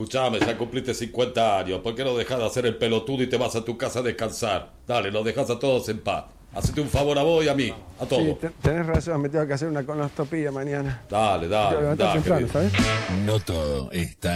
Escuchame, ya cumpliste 50 años. ¿Por qué no dejas de hacer el pelotudo y te vas a tu casa a descansar? Dale, nos dejas a todos en paz. Hacete un favor a vos y a mí, a todos. Sí, tenés razón, me tengo que hacer una colonoscopia mañana. Dale, Tengo que levantar temprano, querido. ¿sabes? No todo está